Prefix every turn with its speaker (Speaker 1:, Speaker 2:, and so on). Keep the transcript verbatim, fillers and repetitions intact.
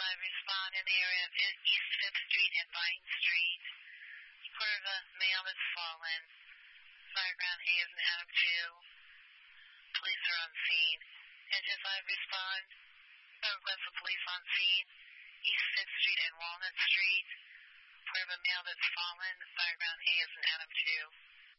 Speaker 1: I respond in the area of East fifth Street and Vine Street. Report of a male that's fallen. Fireground A is an Adam two. Police are on scene. And as I respond, I request the police on scene. East fifth Street and Walnut Street. Report of a male that's fallen. Fireground A is an Adam two.